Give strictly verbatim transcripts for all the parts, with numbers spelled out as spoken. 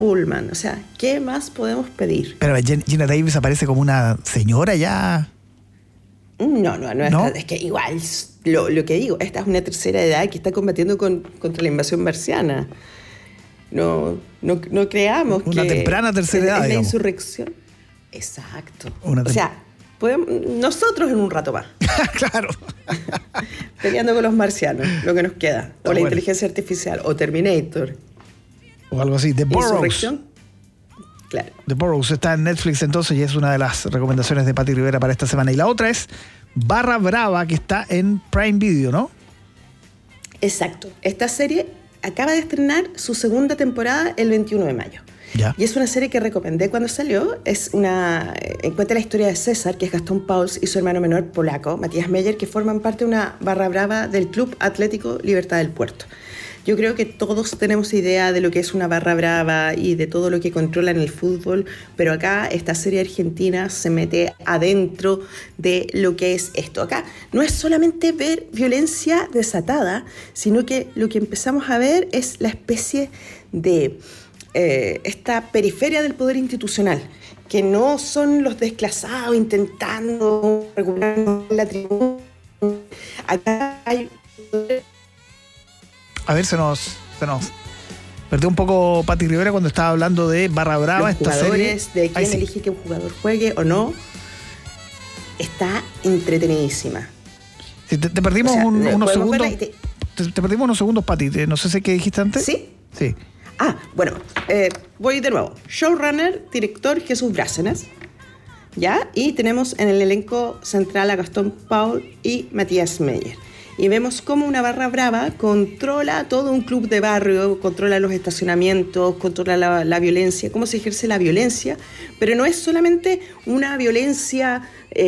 Pullman. O sea, ¿qué más podemos pedir? Pero Geena Davis aparece como una señora ya. No, no, no, ¿No? Está, es que igual, lo, lo que digo, esta es una tercera edad que está combatiendo con, contra la invasión marciana. No, no, no creamos una que... Una temprana tercera edad, es la digamos. insurrección. Exacto. Una o sea, podemos, nosotros en un rato más. Claro. Peleando con los marcianos, lo que nos queda. Está o la bueno. inteligencia artificial, o Terminator. O algo así. The Burrows. Insurrección. Claro. The Burrows está en Netflix entonces y es una de las recomendaciones de Pati Rivera para esta semana. Y la otra es Barra Brava, que está en Prime Video, ¿no? Exacto. Esta serie acaba de estrenar su segunda temporada el veintiuno de mayo. Ya. Y es una serie que recomendé cuando salió. Es una eh, cuenta la historia de César, que es Gastón Pauls, y su hermano menor polaco, Matías Meyer, que forman parte de una barra brava del Club Atlético Libertad del Puerto. Yo creo que todos tenemos idea de lo que es una barra brava y de todo lo que controla en el fútbol, pero acá esta serie argentina se mete adentro de lo que es esto. Acá no es solamente ver violencia desatada, sino que lo que empezamos a ver es la especie de eh, esta periferia del poder institucional, que no son los desclasados intentando regular la tribuna. Acá hay... A ver, se nos, se nos perdió un poco Pati Rivera cuando estaba hablando de Barra Brava, los esta jugadores, serie. de quién Ay, sí. elige que un jugador juegue o no. Está entretenidísima. Sí, te, te perdimos O sea, un- unos podemos segundos. verla y te- Te, te perdimos unos segundos, Pati. Te- No sé si qué dijiste antes. ¿Sí? Sí. Ah, bueno, eh, voy de nuevo. Showrunner, director Jesús Brácenas. ¿Ya? Y tenemos en el elenco central a Gastón Paul y Matías Meyer. Y vemos cómo una barra brava controla todo un club de barrio, controla los estacionamientos, controla la, la violencia, cómo se ejerce la violencia, pero no es solamente una violencia,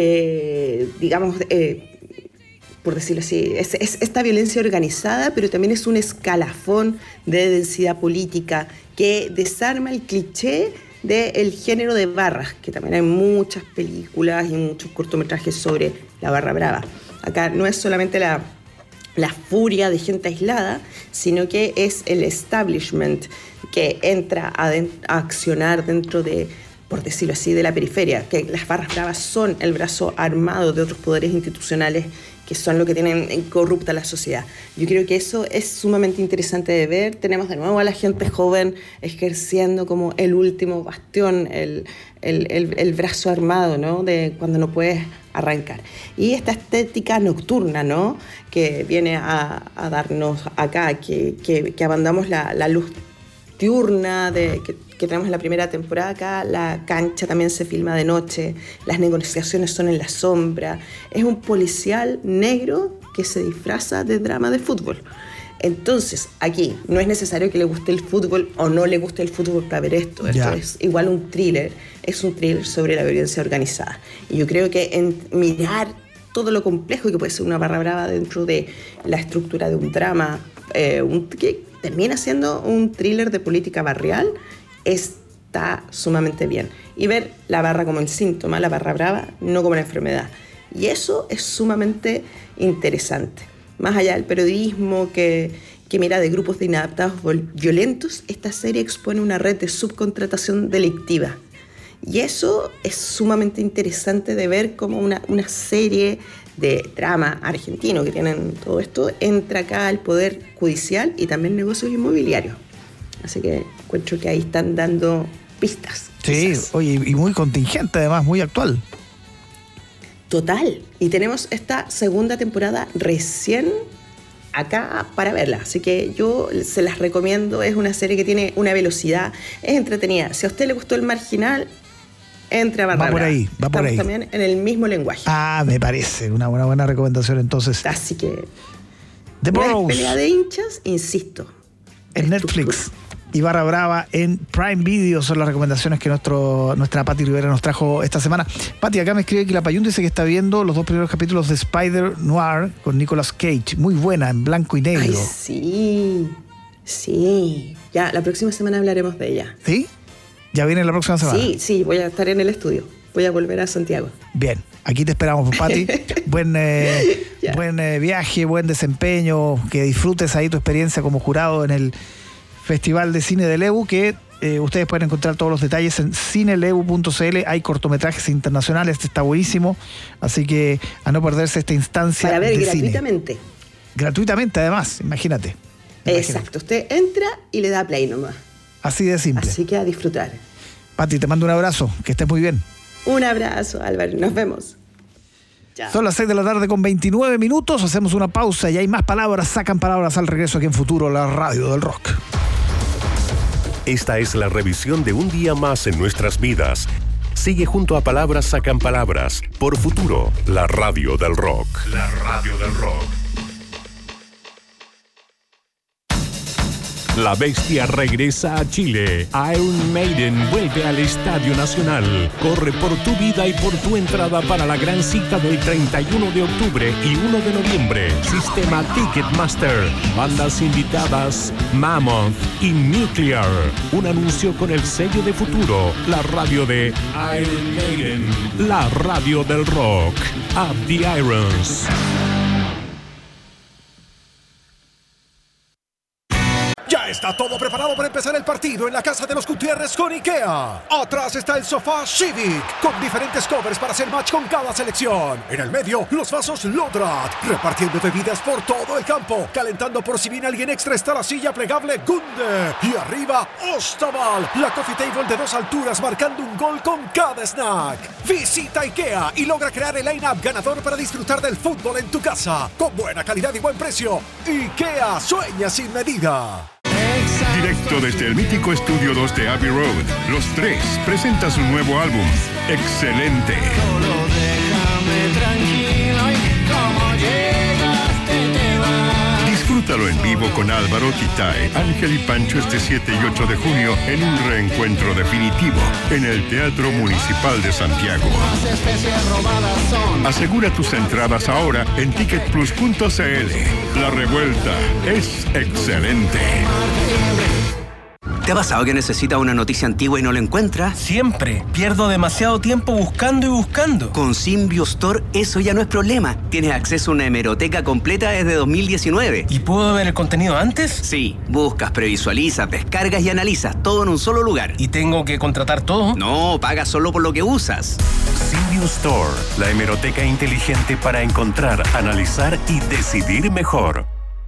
eh, digamos, eh, por decirlo así, es, es esta violencia organizada, pero también es un escalafón de densidad política que desarma el cliché del género de barras, que también hay muchas películas y muchos cortometrajes sobre la barra brava. Acá no es solamente la, la furia de gente aislada, sino que es el establishment que entra a, de, a accionar dentro de, por decirlo así, de la periferia, que las barras bravas son el brazo armado de otros poderes institucionales que son lo que tienen corrupta la sociedad. Yo creo que eso es sumamente interesante de ver. Tenemos de nuevo a la gente joven ejerciendo como el último bastión, el, el, el, el brazo armado, ¿no? De cuando no puedes arrancar. Y esta estética nocturna, ¿no? Que viene a, a darnos acá, que, que, que abandonamos la, la luz diurna de, que, que tenemos en la primera temporada. Acá la cancha también se filma de noche, las negociaciones son en la sombra. Es un policial negro que se disfraza de drama de fútbol. Entonces, aquí no es necesario que le guste el fútbol o no le guste el fútbol para ver esto. Esto Ya. es igual un thriller, es un thriller sobre la violencia organizada. Y yo creo que en mirar todo lo complejo que puede ser una barra brava dentro de la estructura de un drama, eh, un, que termina siendo un thriller de política barrial, está sumamente bien. Y ver la barra como el síntoma, la barra brava, no como la enfermedad. Y eso es sumamente interesante. Más allá del periodismo que, que mira de grupos de inadaptados violentos, esta serie expone una red de subcontratación delictiva. Y eso es sumamente interesante de ver cómo una, una serie de drama argentino que tienen todo esto entra acá al poder judicial y también negocios inmobiliarios. Así que encuentro que ahí están dando pistas. Sí, quizás. oye, y muy contingente además, muy actual. Total. Y tenemos esta segunda temporada recién acá para verla. Así que yo se las recomiendo. Es una serie que tiene una velocidad, es entretenida. Si a usted le gustó El Marginal, entre a Barra Va por Brava. ahí, va por Estamos ahí. también en el mismo lenguaje. Ah, me parece una buena, buena recomendación entonces. Así que The no es Burrows pelea de hinchas, insisto. en Netflix y Barra Brava en Prime Video son las recomendaciones que nuestro, nuestra Pati Rivera nos trajo esta semana. Pati, acá me escribe que la Payún dice que está viendo los dos primeros capítulos de Spider Noir con Nicolas Cage. Muy buena, en blanco y negro. Ay, sí, sí. Ya, la próxima semana hablaremos de ella. ¿Sí? ¿Ya viene la próxima semana? Sí, sí, voy a estar en el estudio. Voy a volver a Santiago. Bien, aquí te esperamos, Pati. buen eh, buen eh, viaje, buen desempeño, que disfrutes ahí tu experiencia como jurado en el Festival de Cine de Lebu, que Eh, ustedes pueden encontrar todos los detalles en cinelebu punto cl. Hay cortometrajes internacionales, este está buenísimo. Así que a no perderse esta instancia. Para ver de gratuitamente. Cine. Gratuitamente, además, imagínate. Exacto, usted entra y le da play nomás. Así de simple. Así que a disfrutar. Pati, te mando un abrazo, que estés muy bien. Un abrazo, Álvaro, nos vemos. Chao. Son las seis de la tarde con veintinueve minutos, hacemos una pausa y hay más palabras, sacan palabras al regreso aquí en Futuro, la radio del rock. Esta es la revisión de un día más en nuestras vidas. Sigue junto a Palabras Sacan Palabras por Futuro, la radio del rock. La radio del rock. La Bestia regresa a Chile. Iron Maiden vuelve al Estadio Nacional. Corre por tu vida y por tu entrada para la gran cita del treinta y uno de octubre y uno de noviembre. Sistema Ticketmaster. Bandas invitadas Mammoth y Nuclear. Un anuncio con el sello de Futuro. La radio de Iron Maiden. La radio del rock. Up the Irons. Está todo preparado para empezar el partido en la casa de los Gutiérrez con IKEA. Atrás está el sofá Civic, con diferentes covers para hacer match con cada selección. En el medio, los vasos Lodrat, repartiendo bebidas por todo el campo. Calentando por si viene alguien extra está la silla plegable Gunde. Y arriba, Ostaval, la coffee table de dos alturas marcando un gol con cada snack. Visita IKEA y logra crear el line-up ganador para disfrutar del fútbol en tu casa. Con buena calidad y buen precio. IKEA sueña sin medida. Directo desde el mítico Estudio dos de Abbey Road, Los Tres presenta su nuevo álbum, Excelente. Solo déjame tranquilo y como llegaste te vas. Disfrútalo en vivo con Álvaro, Kitay, Ángel y Pancho este siete y ocho de junio en un reencuentro definitivo en el Teatro Municipal de Santiago. Las especies robadas son. Asegura tus entradas ahora en ticket plus punto cl. La revuelta es excelente. ¿Te ha pasado que necesitas una noticia antigua y no la encuentras? Siempre. Pierdo demasiado tiempo buscando y buscando. Con Symbio Store eso ya no es problema. Tienes acceso a una hemeroteca completa desde dos mil diecinueve. ¿Y puedo ver el contenido antes? Sí. Buscas, previsualizas, descargas y analizas todo en un solo lugar. ¿Y tengo que contratar todo? No, pagas solo por lo que usas. Symbio Store, la hemeroteca inteligente para encontrar, analizar y decidir mejor.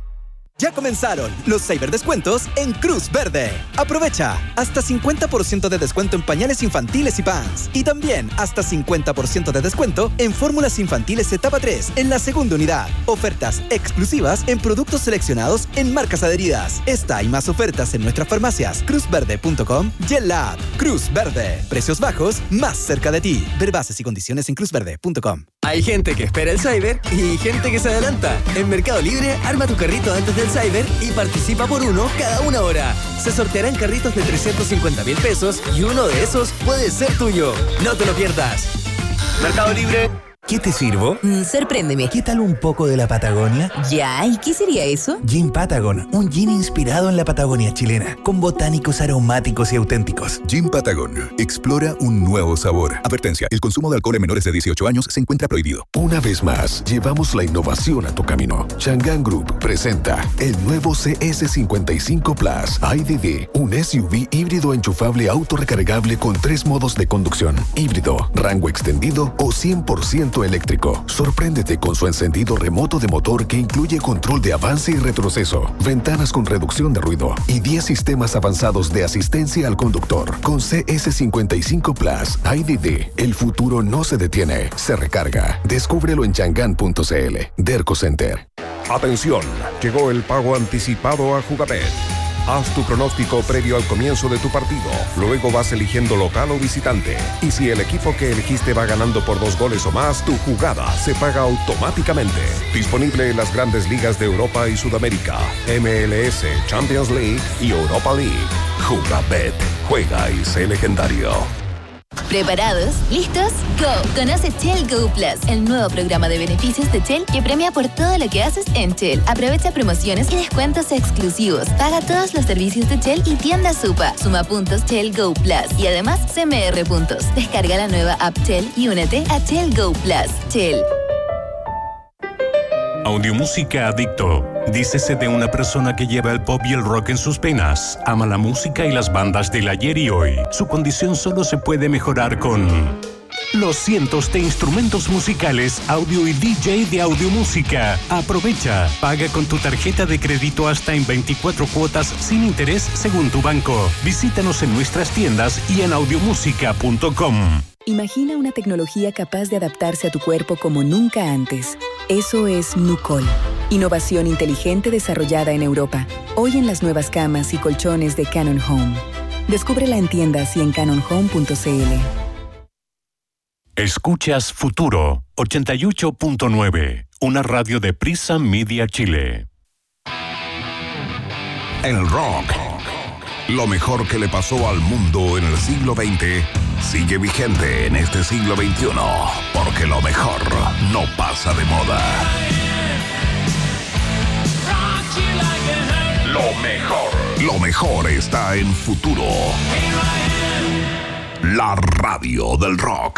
Ya comenzaron los ciberdescuentos en Cruz Verde. Aprovecha hasta cincuenta por ciento de descuento en pañales infantiles y pants. Y también hasta cincuenta por ciento de descuento en fórmulas infantiles etapa tres en la segunda unidad. Ofertas exclusivas en productos seleccionados en marcas adheridas. Esta y más ofertas en nuestras farmacias cruz verde punto com y en la app Cruz Verde. Precios bajos más cerca de ti. Ver bases y condiciones en cruz verde punto com. Hay gente que espera el cyber y gente que se adelanta. En Mercado Libre, arma tu carrito antes del cyber y participa por uno cada una hora. Se sortearán carritos de trescientos cincuenta mil pesos y uno de esos puede ser tuyo. No te lo pierdas. Mercado Libre. ¿Qué te sirvo? Mm, sorpréndeme. ¿Qué tal un poco de la Patagonia? Ya, ¿y qué sería eso? Gin Patagon, un gin inspirado en la Patagonia chilena, con botánicos aromáticos y auténticos. Gin Patagon, explora un nuevo sabor. Advertencia, el consumo de alcohol en menores de dieciocho años se encuentra prohibido. Una vez más, llevamos la innovación a tu camino. Chang'an Group presenta el nuevo C S cincuenta y cinco Plus I D D, un S U V híbrido enchufable autorrecargable con tres modos de conducción: híbrido, rango extendido o cien por ciento eléctrico. Sorpréndete con su encendido remoto de motor que incluye control de avance y retroceso, ventanas con reducción de ruido y diez sistemas avanzados de asistencia al conductor. Con C S cincuenta y cinco Plus I D D, el futuro no se detiene, se recarga. Descúbrelo en chang'an punto cl. Derco Center. Atención, llegó el pago anticipado a Jugabet. Haz tu pronóstico previo al comienzo de tu partido. Luego vas eligiendo local o visitante. Y si el equipo que elegiste va ganando por dos goles o más, tu jugada se paga automáticamente. Disponible en las grandes ligas de Europa y Sudamérica, M L S, Champions League y Europa League. Jugabet. Juega y sé legendario. ¿Preparados? ¿Listos? ¡Go! Conoce Shell Go Plus, el nuevo programa de beneficios de Shell que premia por todo lo que haces en Shell. Aprovecha promociones y descuentos exclusivos. Paga todos los servicios de Shell y tienda Supa. Suma puntos Shell Go Plus y además C M R puntos. Descarga la nueva app Shell y únete a Shell Go Plus. Shell. Audiomúsica Adicto. Dícese de una persona que lleva el pop y el rock en sus penas. Ama la música y las bandas del ayer y hoy. Su condición solo se puede mejorar con los cientos de instrumentos musicales, audio y D J de Audiomúsica. Aprovecha. Paga con tu tarjeta de crédito hasta en veinticuatro cuotas sin interés según tu banco. Visítanos en nuestras tiendas y en audiomúsica punto com. Imagina una tecnología capaz de adaptarse a tu cuerpo como nunca antes. Eso es Nucol. Innovación inteligente desarrollada en Europa. Hoy en las nuevas camas y colchones de Canon Home. Descúbrela en tiendas y en canon home punto c l. Escuchas Futuro ochenta y ocho punto nueve, una radio de Prisa Media Chile. El rock, lo mejor que le pasó al mundo en el siglo veinte, sigue vigente en este siglo veintiuno, porque lo mejor no pasa de moda. Lo mejor, lo mejor está en Futuro, la radio del rock.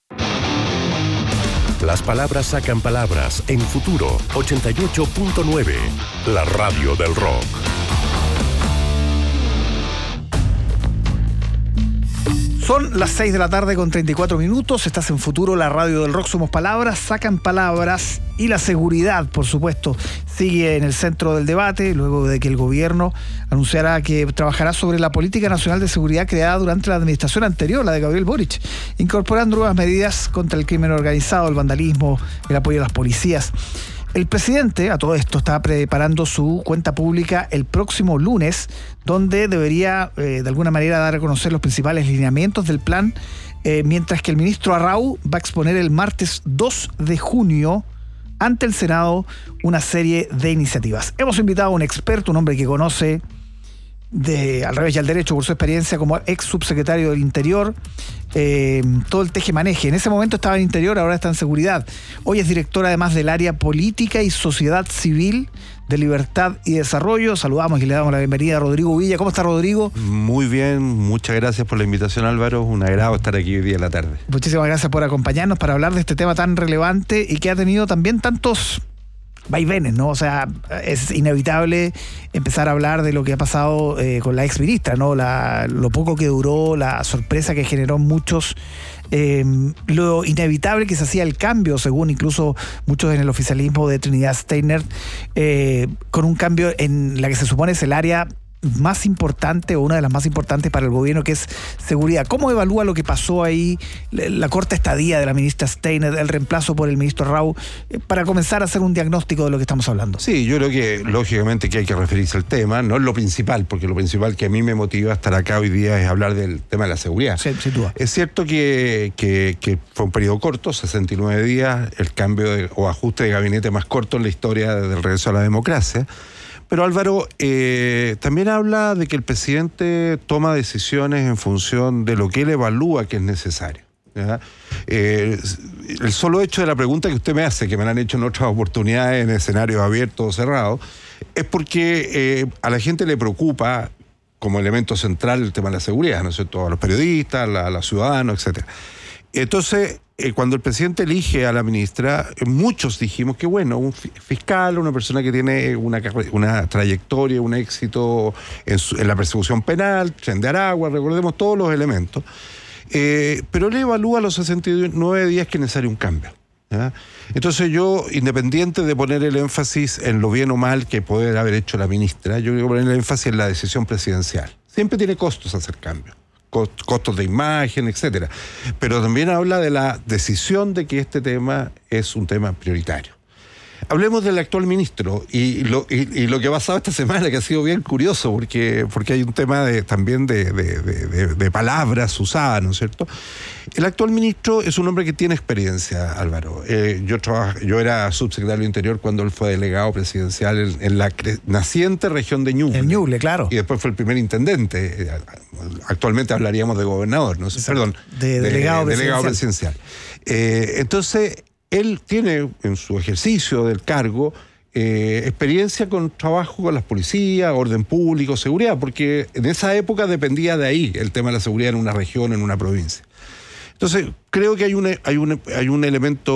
Las palabras sacan palabras en Futuro ochenta y ocho punto nueve, la radio del rock. Son las seis de la tarde con treinta y cuatro minutos. Estás en Futuro, la radio del rock. Somos palabras, sacan palabras. Y la seguridad, por supuesto, sigue en el centro del debate, luego de que el gobierno anunciara que trabajará sobre la política nacional de seguridad creada durante la administración anterior, la de Gabriel Boric, incorporando nuevas medidas contra el crimen organizado, el vandalismo, el apoyo a las policías. El presidente, a todo esto, está preparando su cuenta pública el próximo lunes, donde debería, eh, de alguna manera, dar a conocer los principales lineamientos del plan, eh, mientras que el ministro Arrau va a exponer el martes dos de junio ante el Senado una serie de iniciativas. Hemos invitado a un experto, un hombre que conoce de al revés y al derecho por su experiencia como ex subsecretario del Interior, eh, todo el teje-maneje. En ese momento estaba en Interior, ahora está en Seguridad. Hoy es director además del área Política y Sociedad Civil de Libertad y Desarrollo. Saludamos y le damos la bienvenida a Rodrigo Villa. ¿Cómo está, Rodrigo? Muy bien, muchas gracias por la invitación, Álvaro. Un agrado estar aquí hoy día en la tarde. Muchísimas gracias por acompañarnos para hablar de este tema tan relevante y que ha tenido también tantos vaivenes, ¿no? O sea, es inevitable empezar a hablar de lo que ha pasado eh, con la exministra, ¿no? La, lo poco que duró, la sorpresa que generó en muchos, eh, lo inevitable que se hacía el cambio, según incluso muchos en el oficialismo de Trinidad Steiner, eh, con un cambio en la que se supone es el área más importante o una de las más importantes para el gobierno, que es seguridad. ¿Cómo evalúa lo que pasó ahí, la corta estadía de la ministra Steiner, el reemplazo por el ministro Arrau, para comenzar a hacer un diagnóstico de lo que estamos hablando? Sí, yo creo que lógicamente que hay que referirse al tema, no es lo principal, porque lo principal que a mí me motiva a estar acá hoy día es hablar del tema de la seguridad. Sí, sin duda. Es cierto que, que, que fue un periodo corto, sesenta y nueve días, el cambio de, o ajuste de gabinete más corto en la historia del regreso a la democracia. Pero Álvaro, eh, también habla de que el presidente toma decisiones en función de lo que él evalúa que es necesario. Eh, el solo hecho de la pregunta que usted me hace, que me la han hecho en otras oportunidades en escenarios abiertos o cerrados, es porque eh, a la gente le preocupa como elemento central el tema de la seguridad, ¿no es cierto? A los periodistas, a los ciudadanos, etcétera. Entonces, eh, cuando el presidente elige a la ministra, eh, muchos dijimos que bueno, un fiscal, una persona que tiene una, una trayectoria, un éxito en, su, en la persecución penal, Tren de Aragua, recordemos todos los elementos, eh, pero él evalúa a los sesenta y nueve días que es necesario un cambio. ¿Ya? Entonces yo, independiente de poner el énfasis en lo bien o mal que puede haber hecho la ministra, yo quiero poner el énfasis en la decisión presidencial. Siempre tiene costos hacer cambios. Costos de imagen, etcétera. Pero también habla de la decisión de que este tema es un tema prioritario. Hablemos del actual ministro y lo, y, y lo que ha pasado esta semana, que ha sido bien curioso, porque, porque hay un tema de, también de, de, de, de palabras usadas, ¿no es cierto? El actual ministro es un hombre que tiene experiencia, Álvaro. Eh, yo, trabaj, yo era subsecretario del Interior cuando él fue delegado presidencial en, en la cre- naciente región de Ñuble. El Ñuble, claro. Y después fue el primer intendente. Actualmente hablaríamos de gobernador, ¿no? Perdón. De, de delegado de, presidencial. Delegado presidencial. Eh, entonces, él tiene en su ejercicio del cargo eh, experiencia con trabajo con las policías, orden público, seguridad, porque en esa época dependía de ahí el tema de la seguridad en una región, en una provincia. Entonces, creo que hay un, hay un, hay un elemento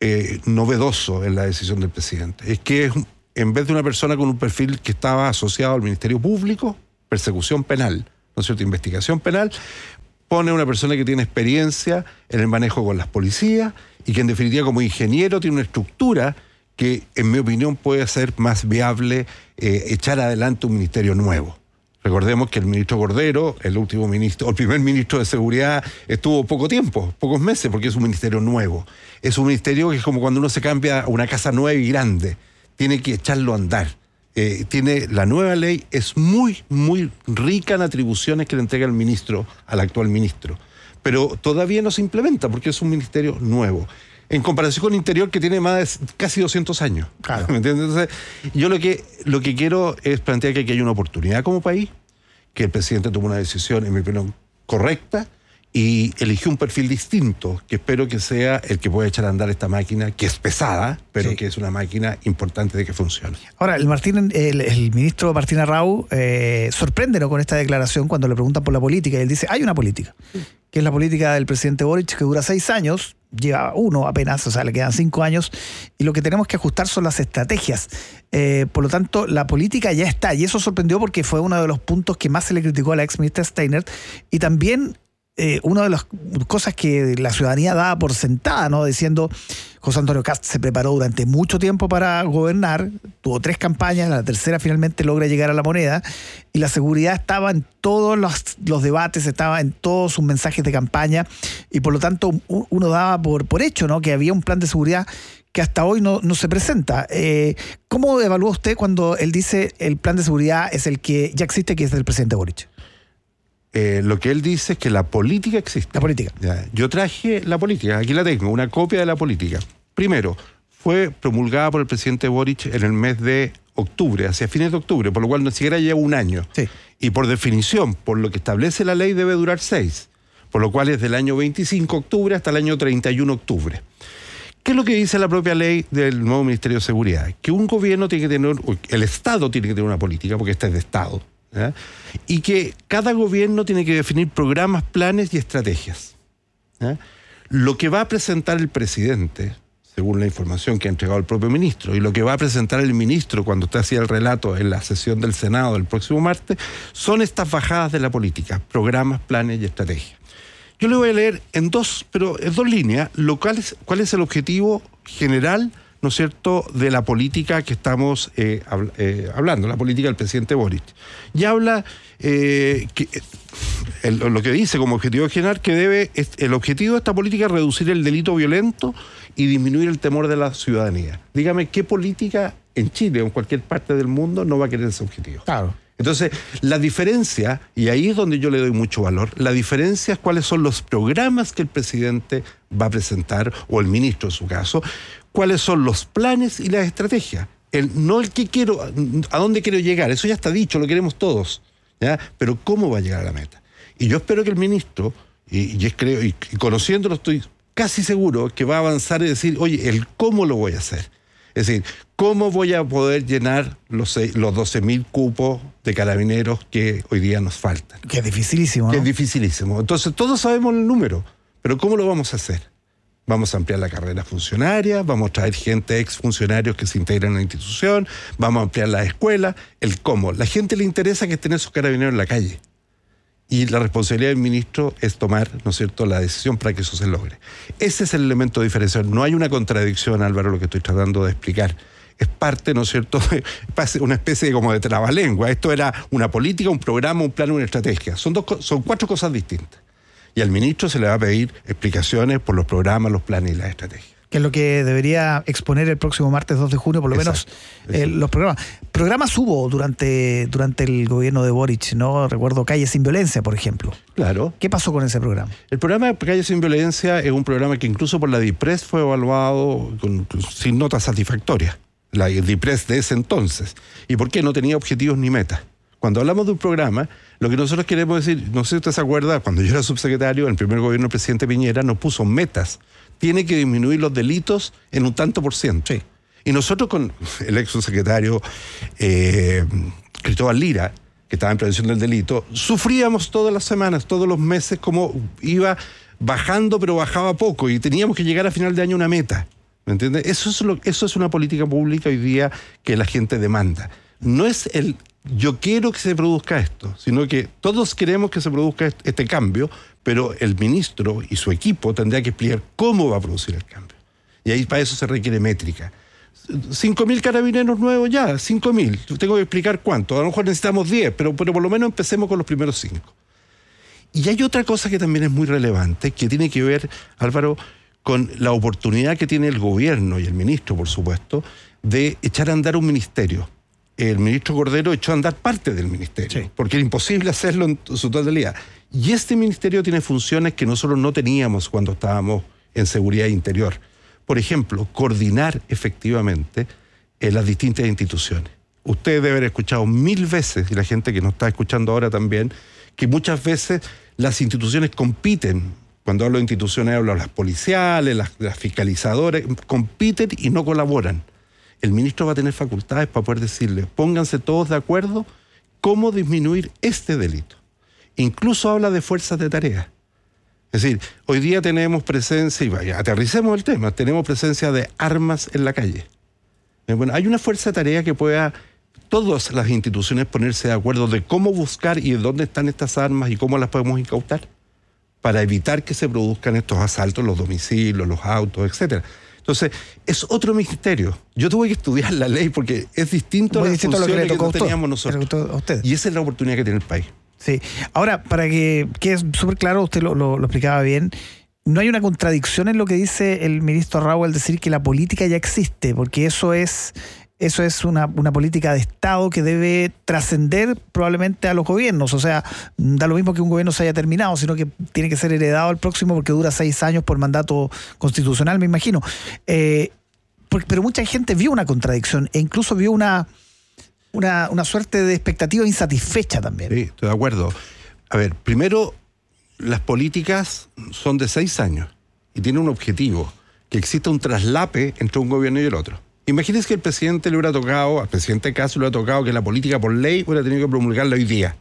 eh, novedoso en la decisión del presidente. Es que es, en vez de una persona con un perfil que estaba asociado al Ministerio Público, persecución penal, ¿no es cierto?, investigación penal, pone a una persona que tiene experiencia en el manejo con las policías y que en definitiva como ingeniero tiene una estructura que en mi opinión puede ser más viable eh, echar adelante un ministerio nuevo. Recordemos que el ministro Cordero, el último ministro, el primer ministro de Seguridad, estuvo poco tiempo, pocos meses, porque es un ministerio nuevo. Es un ministerio que es como cuando uno se cambia a una casa nueva y grande, tiene que echarlo a andar. Eh, tiene la nueva ley, es muy, muy rica en atribuciones que le entrega el ministro al actual ministro, pero todavía no se implementa porque es un ministerio nuevo. En comparación con Interior, que tiene más de casi doscientos años. Claro. ¿Me entiendes? Entonces, yo lo que, lo que quiero es plantear que aquí hay una oportunidad como país, que el presidente tomó una decisión, en mi opinión, correcta, y eligió un perfil distinto, que espero que sea el que pueda echar a andar esta máquina, que es pesada, pero sí, que es una máquina importante de que funcione. Ahora, el Martín, el, el ministro Martín Arrau eh, sorprende, ¿no?, con esta declaración cuando le preguntan por la política, y él dice, hay una política, que es la política del presidente Boric, que dura seis años, lleva uno apenas, o sea, le quedan cinco años, y lo que tenemos que ajustar son las estrategias. Eh, por lo tanto, la política ya está, y eso sorprendió porque fue uno de los puntos que más se le criticó a la ex ministra Steiner, y también eh, una de las cosas que la ciudadanía daba por sentada, ¿no?, diciendo, José Antonio Kast se preparó durante mucho tiempo para gobernar, tuvo tres campañas, la tercera finalmente logra llegar a la moneda, y la seguridad estaba en todos los, los debates, estaba en todos sus mensajes de campaña, y por lo tanto uno daba por, por hecho, ¿no?, que había un plan de seguridad que hasta hoy no, no se presenta. Eh, ¿Cómo evalúa usted cuando él dice el plan de seguridad es el que ya existe, que es del presidente Boric? Eh, lo que él dice es que la política existe. La política. Ya, yo traje la política, aquí la tengo, una copia de la política. Primero, fue promulgada por el presidente Boric en el mes de octubre, hacia fines de octubre, por lo cual ni siquiera lleva un año. Sí. Y por definición, por lo que establece la ley, debe durar seis, por lo cual es del año veinticinco de octubre hasta el año treinta y uno de octubre. ¿Qué es lo que dice la propia ley del nuevo Ministerio de Seguridad? Que un gobierno tiene que tener, el Estado tiene que tener una política, porque esta es de Estado, ¿ya?, y que cada gobierno tiene que definir programas, planes y estrategias, ¿ya? Lo que va a presentar el presidente, según la información que ha entregado el propio ministro, y lo que va a presentar el ministro cuando usted hacía el relato en la sesión del Senado del próximo martes, son estas bajadas de la política, programas, planes y estrategias. Yo le voy a leer en dos, pero en dos líneas, lo cual es, cuál es el objetivo general, ¿no es cierto?, de la política que estamos eh, habl eh, hablando, la política del presidente Boric. Y habla, eh, que, el, lo que dice como objetivo general, que debe, es, el objetivo de esta política es reducir el delito violento y disminuir el temor de la ciudadanía. Dígame, ¿qué política en Chile o en cualquier parte del mundo no va a querer ese objetivo? Claro. Entonces, la diferencia, y ahí es donde yo le doy mucho valor, la diferencia es cuáles son los programas que el presidente va a presentar, o el ministro en su caso, cuáles son los planes y las estrategias. El, no el que quiero, a dónde quiero llegar, eso ya está dicho, lo queremos todos, ¿ya? Pero cómo va a llegar a la meta. Y yo espero que el ministro, y, y, es, creo, y, y conociéndolo estoy casi seguro que va a avanzar y decir, oye, el cómo lo voy a hacer. Es decir, ¿cómo voy a poder llenar los, los doce mil cupos de carabineros que hoy día nos faltan? Que es dificilísimo, ¿no? Que es dificilísimo. Entonces, todos sabemos el número, pero ¿cómo lo vamos a hacer? Vamos a ampliar la carrera funcionaria, vamos a traer gente, exfuncionarios que se integran en la institución, vamos a ampliar las escuelas, el cómo. La gente le interesa que estén esos carabineros en la calle. Y la responsabilidad del ministro es tomar, ¿no es cierto?, la decisión para que eso se logre. Ese es el elemento diferencial. No hay una contradicción, Álvaro, lo que estoy tratando de explicar. Es parte, ¿no es cierto?, una especie de, como de trabalengua. Esto era una política, un programa, un plan, una estrategia. Son, dos, son cuatro cosas distintas. Y al ministro se le va a pedir explicaciones por los programas, los planes y las estrategias. Que es lo que debería exponer el próximo martes dos de junio, por lo exacto, menos eh, los programas. Programas hubo durante, durante el gobierno de Boric, ¿no? Recuerdo Calle Sin Violencia, por ejemplo. Claro. ¿Qué pasó con ese programa? El programa Calle Sin Violencia es un programa que incluso por la DIPRES fue evaluado con, sin notas satisfactorias. La DIPRES de ese entonces. ¿Y por qué? No tenía objetivos ni metas. Cuando hablamos de un programa, lo que nosotros queremos decir, no sé si usted se acuerda, cuando yo era subsecretario, en el primer gobierno del presidente Piñera, nos puso metas. Tiene que disminuir los delitos en un tanto por ciento. Sí. Y nosotros con el ex subsecretario eh, Cristóbal Lira, que estaba en prevención del delito, sufríamos todas las semanas, todos los meses, como iba bajando, pero bajaba poco, y teníamos que llegar a final de año a una meta. ¿Me entiendes? Eso es, lo, eso es una política pública hoy día que la gente demanda. No es el yo quiero que se produzca esto, sino que todos queremos que se produzca este, este cambio, pero el ministro y su equipo tendrá que explicar cómo va a producir el cambio. Y ahí para eso se requiere métrica. cinco mil carabineros nuevos ya, cinco mil. Tengo que explicar cuánto. A lo mejor necesitamos diez, pero, pero por lo menos empecemos con los primeros cinco. Y hay otra cosa que también es muy relevante, que tiene que ver, Álvaro, con la oportunidad que tiene el gobierno y el ministro, por supuesto, de echar a andar un ministerio. El ministro Cordero echó a andar parte del ministerio, sí, porque era imposible hacerlo en su totalidad. Y este ministerio tiene funciones que nosotros no teníamos cuando estábamos en seguridad interior. Por ejemplo, coordinar efectivamente en las distintas instituciones. Ustedes deben haber escuchado mil veces, y la gente que nos está escuchando ahora también, que muchas veces las instituciones compiten. Cuando hablo de instituciones hablo de las policiales, las, las fiscalizadoras, compiten y no colaboran. El ministro va a tener facultades para poder decirle, pónganse todos de acuerdo cómo disminuir este delito. Incluso habla de fuerzas de tarea. Es decir, hoy día tenemos presencia, y vaya, aterricemos el tema, tenemos presencia de armas en la calle. Bueno, hay una fuerza de tarea que pueda todas las instituciones ponerse de acuerdo de cómo buscar y de dónde están estas armas y cómo las podemos incautar para evitar que se produzcan estos asaltos, los domicilios, los autos, etcétera. Entonces, es otro ministerio. Yo tuve que estudiar la ley porque es distinto a las funciones que, que no teníamos nosotros. A usted. Y esa es la oportunidad que tiene el país. Sí. Ahora, para que quede súper claro, usted lo, lo, lo explicaba bien, no hay una contradicción en lo que dice el ministro Raúl al decir que la política ya existe, porque eso es... Eso es una, una política de Estado que debe trascender probablemente a los gobiernos. O sea, da lo mismo que un gobierno se haya terminado, sino que tiene que ser heredado al próximo porque dura seis años por mandato constitucional, me imagino. Eh, porque, pero mucha gente vio una contradicción e incluso vio una, una, una suerte de expectativa insatisfecha también. Sí, estoy de acuerdo. A ver, primero, las políticas son de seis años y tienen un objetivo, que exista un traslape entre un gobierno y el otro. Imagínense que el presidente le hubiera tocado, al presidente Castro le hubiera tocado que la política por ley hubiera tenido que promulgarla hoy día.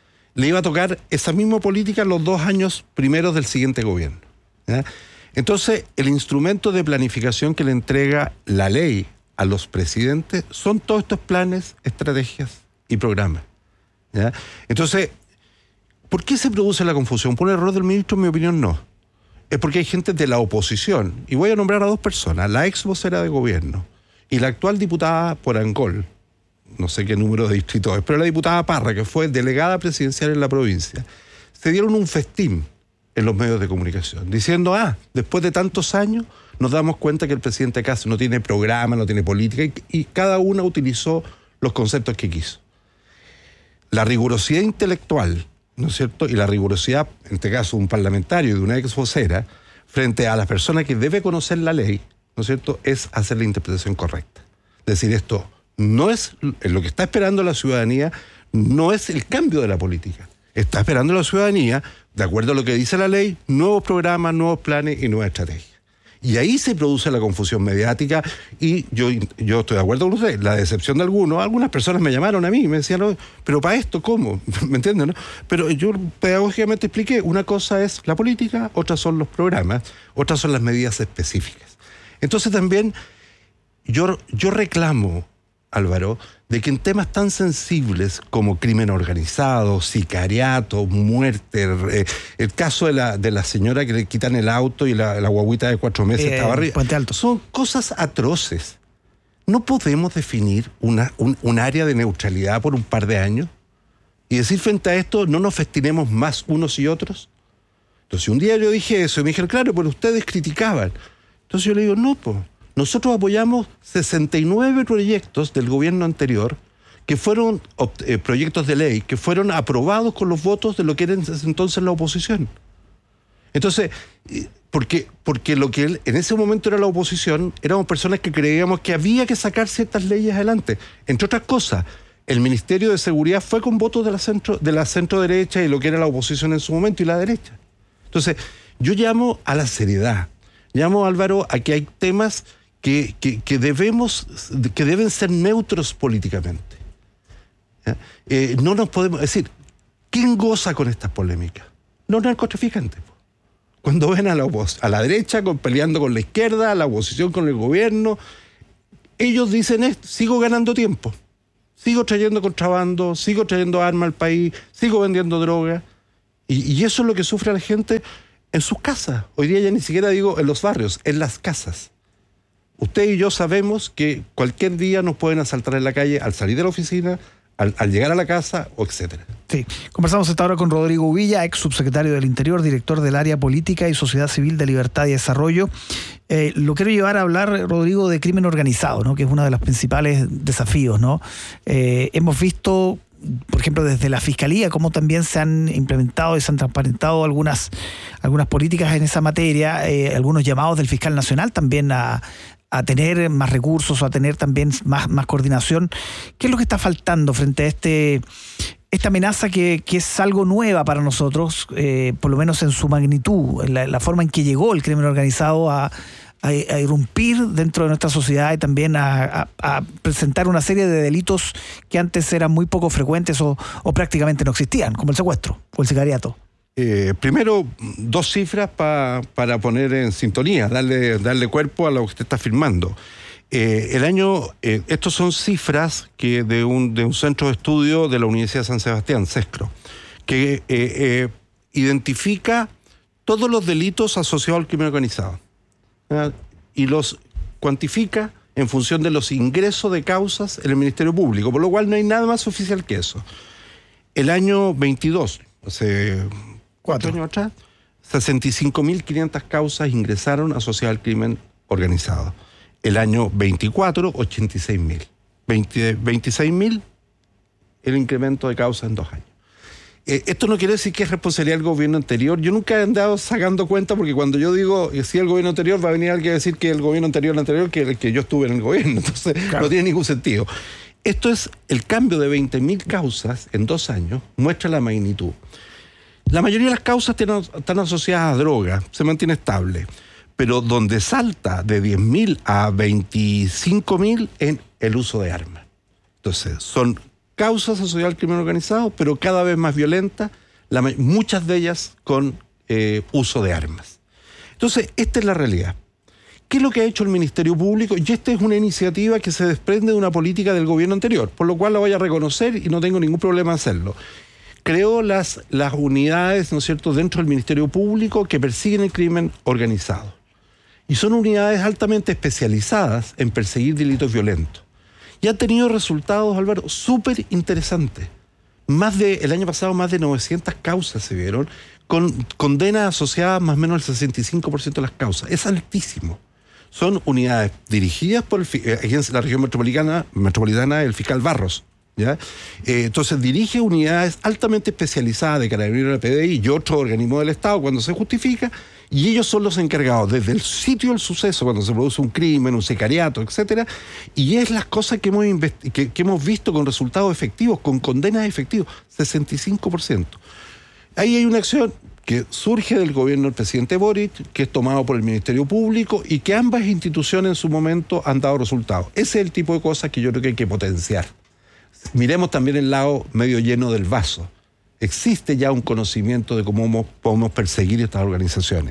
Le iba a tocar esa misma política los dos años primeros del siguiente gobierno, ¿ya? Entonces, el instrumento de planificación que le entrega la ley a los presidentes son todos estos planes, estrategias y programas, ¿ya? Entonces, ¿por qué se produce la confusión? ¿Por un error del ministro? En mi opinión, no. Es porque hay gente de la oposición, y voy a nombrar a dos personas, la ex vocera de gobierno y la actual diputada por Angol, no sé qué número de distrito es, pero la diputada Parra, que fue delegada presidencial en la provincia, se dieron un festín en los medios de comunicación, diciendo, ah, después de tantos años nos damos cuenta que el presidente Castro no tiene programa, no tiene política, y, y cada una utilizó los conceptos que quiso. La rigurosidad intelectual, ¿no es cierto?, y la rigurosidad, en este caso un parlamentario y de una ex vocera, frente a las personas que debe conocer la ley, ¿no es cierto?, es hacer la interpretación correcta. Es decir, esto no es lo que está esperando la ciudadanía, no es el cambio de la política. Está esperando la ciudadanía, de acuerdo a lo que dice la ley, nuevos programas, nuevos planes y nuevas estrategias. Y ahí se produce la confusión mediática y yo, yo estoy de acuerdo con usted, la decepción de algunos. Algunas personas me llamaron a mí y me decían, no, pero para esto, ¿cómo? ¿Me entienden, no? Pero yo pedagógicamente expliqué, una cosa es la política, otras son los programas, otras son las medidas específicas. Entonces también yo, yo reclamo, Álvaro, de que en temas tan sensibles como crimen organizado, sicariato, muerte, eh, el caso de la, de la señora que le quitan el auto y la, la guaguita de cuatro meses eh, estaba arriba, Puente Alto, son cosas atroces. ¿No podemos definir una, un, un área de neutralidad por un par de años? Y decir frente a esto, no nos festinemos más unos y otros. Entonces un día yo dije eso y me dijeron, claro, pero ustedes criticaban. Entonces yo le digo, no, pues. Nosotros apoyamos sesenta y nueve proyectos del gobierno anterior que fueron eh, proyectos de ley que fueron aprobados con los votos de lo que era entonces la oposición. Entonces, porque, porque lo que en ese momento era la oposición, éramos personas que creíamos que había que sacar ciertas leyes adelante. Entre otras cosas, el Ministerio de Seguridad fue con votos de la centro, de la centro derecha y lo que era la oposición en su momento y la derecha. Entonces, yo llamo a la seriedad. Llamo, Álvaro, a que hay temas Que, que, que debemos, que deben ser neutros políticamente. Eh, no nos podemos decir, ¿quién goza con estas polémicas? Los narcotraficantes. cuando ven a la, opos- a la derecha con, peleando con la izquierda, a la oposición con el gobierno, ellos dicen esto, sigo ganando tiempo, sigo trayendo contrabando, sigo trayendo armas al país, sigo vendiendo droga, y, y eso es lo que sufre la gente en sus casas. Hoy día ya ni siquiera digo en los barrios, en las casas. Usted y yo sabemos que cualquier día nos pueden asaltar en la calle al salir de la oficina, al, al llegar a la casa, o etcétera. Sí, conversamos esta hora con Rodrigo Villa, ex subsecretario del Interior, director del área Política y Sociedad Civil de Libertad y Desarrollo. Eh, lo quiero llevar a hablar, Rodrigo, de crimen organizado, ¿no? Que es uno de los principales desafíos, ¿no? Eh, hemos visto, por ejemplo, desde la Fiscalía, cómo también se han implementado y se han transparentado algunas, algunas políticas en esa materia, eh, algunos llamados del fiscal nacional también a, a tener más recursos o a tener también más, más coordinación. ¿Qué es lo que está faltando frente a este esta amenaza que, que es algo nueva para nosotros, eh, por lo menos en su magnitud, en la, la forma en que llegó el crimen organizado a, a, a irrumpir dentro de nuestra sociedad y también a, a, a presentar una serie de delitos que antes eran muy poco frecuentes o, o prácticamente no existían, como el secuestro o el sicariato? Eh, primero, dos cifras pa, para poner en sintonía, darle, darle cuerpo a lo que usted está firmando. Eh, el año, eh, estos son cifras que de un, de un centro de estudio de la Universidad de San Sebastián, CESCRO, que eh, eh, identifica todos los delitos asociados al crimen organizado, ¿verdad? Y los cuantifica en función de los ingresos de causas en el Ministerio Público, por lo cual no hay nada más oficial que eso. El año veintidós, hace cuatro años atrás, sesenta y cinco mil quinientas causas ingresaron asociadas al crimen organizado. El año veinticuatro, ochenta y seis mil. veintiséis mil el incremento de causas en dos años. Eh, esto no quiere decir que es responsabilidad del gobierno anterior. Yo nunca he andado sacando cuenta, porque cuando yo digo que sí el gobierno anterior, va a venir alguien a decir que el gobierno anterior, el anterior, que el que yo estuve en el gobierno. Entonces, claro, no tiene ningún sentido. Esto es el cambio de veinte mil causas en dos años, muestra la magnitud. La mayoría de las causas tienen, están asociadas a droga, se mantiene estable. Pero donde salta de diez mil a veinticinco mil en el uso de armas. Entonces, son causas asociadas al crimen organizado, pero cada vez más violentas, la, muchas de ellas con eh, uso de armas. Entonces, esta es la realidad. ¿Qué es lo que ha hecho el Ministerio Público? Y esta es una iniciativa que se desprende de una política del gobierno anterior, por lo cual la voy a reconocer y no tengo ningún problema en hacerlo. Creó las, las unidades, ¿no es cierto?, dentro del Ministerio Público que persiguen el crimen organizado. Y son unidades altamente especializadas en perseguir delitos violentos. Y han tenido resultados, Álvaro, súper interesantes. Más de, el año pasado, más de novecientas causas se vieron, con condenas asociadas más o menos al sesenta y cinco por ciento de las causas. Es altísimo. Son unidades dirigidas por el, aquí en la región metropolitana, metropolitana el fiscal Barros, ¿ya? Eh, entonces dirige unidades altamente especializadas de Carabineros, de P D I y otros organismos del Estado cuando se justifica, y ellos son los encargados desde el sitio del suceso, cuando se produce un crimen, un sicariato, etcétera, y es las cosas que hemos, que, que hemos visto con resultados efectivos, con condenas efectivas, sesenta y cinco por ciento. Ahí hay una acción que surge del gobierno del presidente Boric, que es tomado por el Ministerio Público y que ambas instituciones en su momento han dado resultados. Ese es el tipo de cosas que yo creo que hay que potenciar. Miremos también el lado medio lleno del vaso. Existe ya un conocimiento de cómo podemos perseguir estas organizaciones.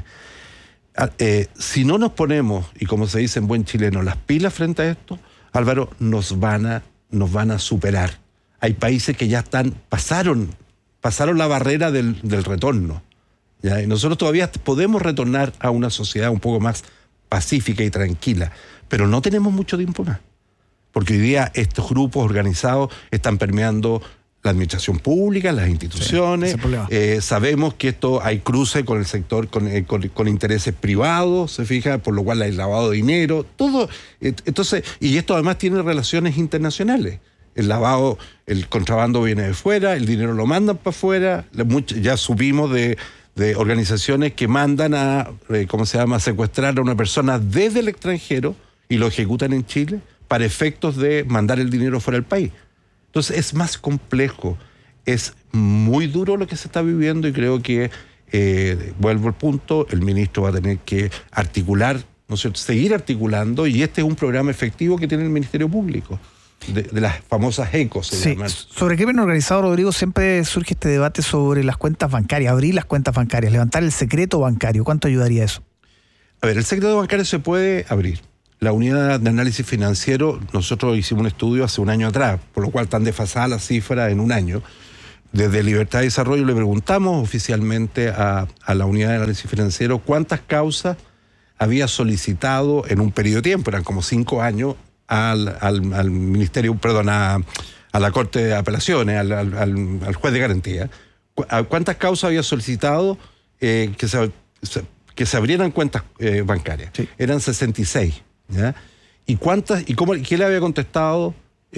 Eh, si no nos ponemos, y como se dice en buen chileno, las pilas frente a esto, Álvaro, nos van a, nos van a superar. Hay países que ya están, pasaron, pasaron la barrera del, del retorno, ¿ya? Y nosotros todavía podemos retornar a una sociedad un poco más pacífica y tranquila, pero no tenemos mucho tiempo más. Porque hoy día estos grupos organizados están permeando la administración pública, las instituciones. Sí, eh, sabemos que esto hay cruce con el sector, con, eh, con, con intereses privados, se fija, por lo cual hay lavado de dinero, todo. Eh, entonces, y esto además tiene relaciones internacionales. El lavado, el contrabando viene de fuera, el dinero lo mandan para afuera. Ya supimos de, de organizaciones que mandan a, eh, ¿cómo se llama?, secuestrar a una persona desde el extranjero y lo ejecutan en Chile para efectos de mandar el dinero fuera del país. Entonces es más complejo, es muy duro lo que se está viviendo y creo que, eh, vuelvo al punto, el ministro va a tener que articular, ¿no es cierto?, seguir articulando, y este es un programa efectivo que tiene el Ministerio Público. de, de las famosas ecos. Se sí. llaman. Sobre crimen organizado, Rodrigo, siempre surge este debate sobre las cuentas bancarias, abrir las cuentas bancarias, levantar el secreto bancario. ¿Cuánto ayudaría eso? A ver, el secreto bancario se puede abrir. La unidad de análisis financiero, nosotros hicimos un estudio hace un año atrás, por lo cual están desfasadas las cifras en un año. Desde Libertad y Desarrollo le preguntamos oficialmente a, a la unidad de análisis financiero cuántas causas había solicitado en un periodo de tiempo, eran como cinco años, al, al, al Ministerio, perdón, a, a la Corte de Apelaciones, al, al, al, al juez de garantía. ¿Cuántas causas había solicitado eh, que, se, que se abrieran cuentas eh, bancarias? Sí. Eran sesenta y seis. ¿Ya? ¿Y cuántas, y cómo, quién le había contestado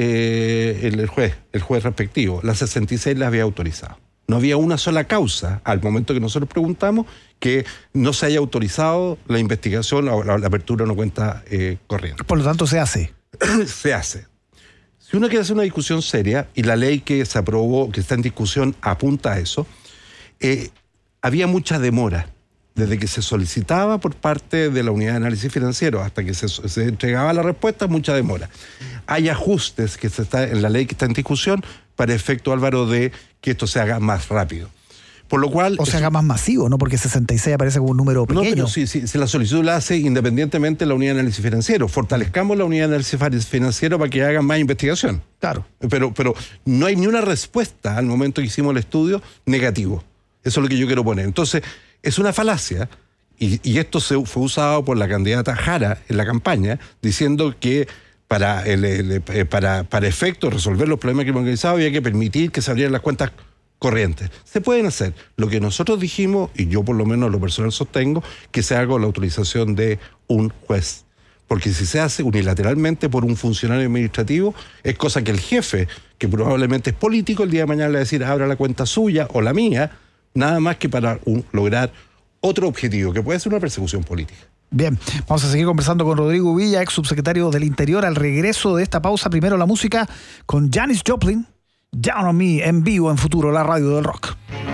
eh, el, el juez, el juez respectivo? Las sesenta y seis las había autorizado. No había una sola causa al momento que nosotros preguntamos que no se haya autorizado la investigación o la, la apertura de una cuenta eh, corriente. Por lo tanto, se hace. Se hace. Si uno quiere hacer una discusión seria, y la ley que se aprobó, que está en discusión, apunta a eso, eh, había mucha demora. Desde que se solicitaba por parte de la unidad de análisis financiero hasta que se, se entregaba la respuesta, mucha demora. Hay ajustes que se está en la ley que está en discusión para efecto, Álvaro, de que esto se haga más rápido. Por lo cual... O se haga más masivo, ¿no? Porque sesenta y seis aparece como un número pequeño. No, pero si, si, si la solicitud la hace independientemente la unidad de análisis financiero. Fortalezcamos la unidad de análisis financiero para que hagan más investigación. Claro. Pero, pero no hay ni una respuesta al momento que hicimos el estudio negativo. Eso es lo que yo quiero poner. Entonces... Es una falacia, y, y esto se, fue usado por la candidata Jara en la campaña, diciendo que para, el, el, para, para efecto resolver los problemas crimen organizado había que permitir que se abrieran las cuentas corrientes. Se pueden hacer. Lo que nosotros dijimos, y yo por lo menos lo personal sostengo, que se haga con la autorización de un juez. Porque si se hace unilateralmente por un funcionario administrativo, es cosa que el jefe, que probablemente es político, el día de mañana le va a decir, abra la cuenta suya o la mía, nada más que para un, lograr otro objetivo, que puede ser una persecución política. Bien, vamos a seguir conversando con Rodrigo Villa, ex subsecretario del Interior, al regreso de esta pausa. Primero la música con Janis Joplin, Down on Me, en vivo en Futuro, la radio del rock.